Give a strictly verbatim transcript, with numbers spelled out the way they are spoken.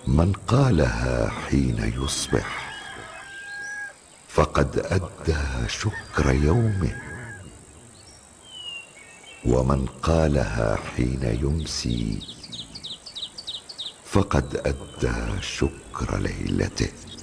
من قالها حين يصبح فقد أدى شكر يومه، ومن قالها حين يمسي فقد أدى شكر ليلته.